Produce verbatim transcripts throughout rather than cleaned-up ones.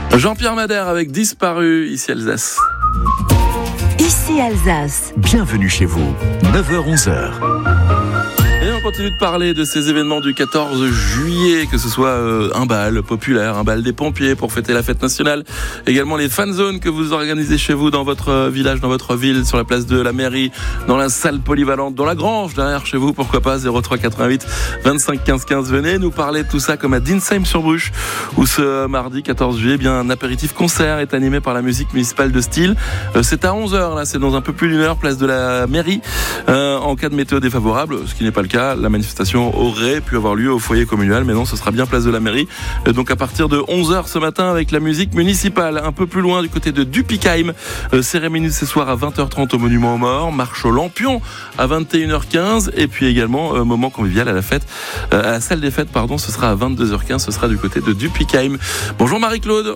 Jean-Pierre Madère avec Disparu, ici Alsace. Ici Alsace. Bienvenue chez vous, neuf heures onze heures. Et on continue de parler de ces événements du quatorze juillet, que ce soit euh, un bal populaire, un bal des pompiers pour fêter la fête nationale, également les fan zones que vous organisez chez vous dans votre village, dans votre ville, sur la place de la mairie, dans la salle polyvalente, dans la grange derrière chez vous, pourquoi pas, zéro trois quatre-vingt-huit vingt-cinq quinze quinze. Venez nous parler de tout ça, comme à Dinsheim-sur-Bruche, où ce mardi quatorze juillet, bien un apéritif concert est animé par la musique municipale de Style. Euh, c'est à onze heures, là, c'est dans un peu plus d'une heure, place de la mairie. Euh, en cas de météo défavorable, ce qui n'est pas le cas, la manifestation aurait pu avoir lieu au foyer communal, mais non, ce sera bien place de la mairie. Donc à partir de onze heures ce matin avec la musique municipale. Un peu plus loin du côté de Dupikheim, euh, cérémonie ce soir à vingt heures trente au Monument aux Morts, marche au Lampion à vingt et une heures quinze, et puis également euh, moment convivial à la fête, euh, à la salle des fêtes, pardon, ce sera à vingt-deux heures quinze, ce sera du côté de Dupikheim. Bonjour Marie-Claude.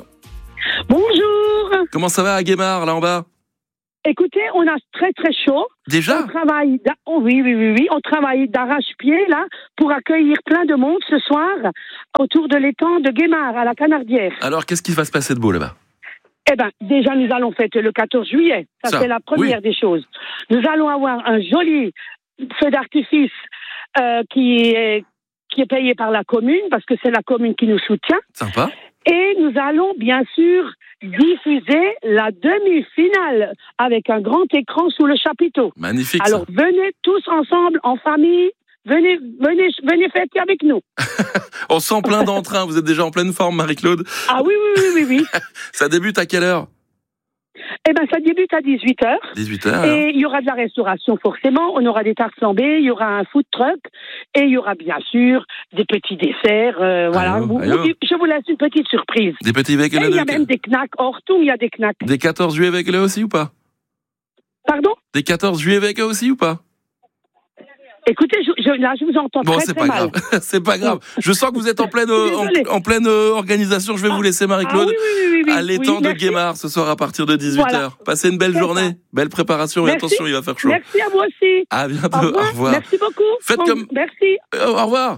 Bonjour. Comment ça va à Guémard, là en bas? Écoutez, on a très très chaud. Déjà? On travaille, oh, oui, oui, oui, oui, on travaille d'arrache-pied, là, pour accueillir plein de monde ce soir, autour de l'étang de Guémard, à la Canardière. Alors, qu'est-ce qui va se passer de beau là-bas? Eh ben, déjà, nous allons fêter le quatorze juillet. Ça, Ça c'est la première oui. des choses. Nous allons avoir un joli feu d'artifice, euh, qui est, qui est payé par la commune, parce que c'est la commune qui nous soutient. Sympa. Et nous allons, bien sûr, diffuser la demi-finale avec un grand écran sous le chapiteau. Magnifique. Alors, ça. venez tous ensemble, en famille, venez, venez, venez fêter avec nous. On sent plein d'entrain. Vous êtes déjà en pleine forme, Marie-Claude. Ah oui, oui, oui, oui, oui. Ça débute à quelle heure? Eh ben, ça débute à dix-huit heures. dix-huit heures. Et il y aura de la restauration, forcément. On aura des tartes flambées, il y aura un food truck, et il y aura bien sûr des petits desserts. Euh, voilà. Allô, Vous- allô. vous- je vous laisse une petite surprise. Des petits Et il y a véhicules. même des knacks. Hors tout, il y a des knacks. Des quatorze juillet avec eux aussi ou pas? Pardon? Des quatorze juillet avec eux aussi ou pas? Écoutez, je, je, là, je vous entends Bon, très, c'est très pas mal. grave. C'est pas grave. Je sens que vous êtes en pleine, euh, en, Désolée. en pleine euh, organisation. Je vais vous laisser, Ah Marie-Claude, oui, oui, oui, oui, à l'étang oui, de merci. Guémard ce soir à partir de dix-huit heures. Voilà. Passez une belle C'est journée. ça. Belle préparation et Merci. attention, il va faire chaud. Merci à vous aussi. À bientôt. Au revoir. Au revoir. Merci beaucoup. Faites Bon, comme- Merci. Euh, au revoir.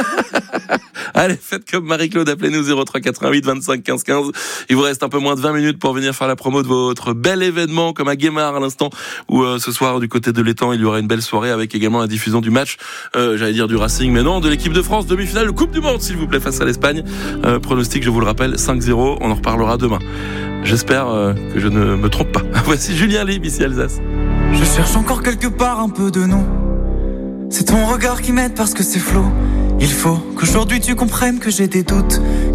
Allez, faites comme Marie-Claude, appelez-nous zéro trois quatre-vingt-huit vingt-cinq quinze quinze. Il vous reste un peu moins de vingt minutes pour venir faire la promo de votre bel événement, comme à Guémard à l'instant, où euh, ce soir du côté de l'étang, il y aura une belle soirée avec également la diffusion du match, euh, j'allais dire du Racing, mais non, de l'équipe de France, demi-finale de Coupe du Monde, s'il vous plaît, face à l'Espagne. Euh, pronostic, je vous le rappelle, cinq zéro, on en reparlera demain. J'espère euh, que je ne me trompe pas. Voici Julien Lib, ici Alsace. Je cherche encore quelque part un peu de nous. C'est ton regard qui m'aide parce que c'est flou. Il faut qu'aujourd'hui tu comprennes que j'ai des doutes.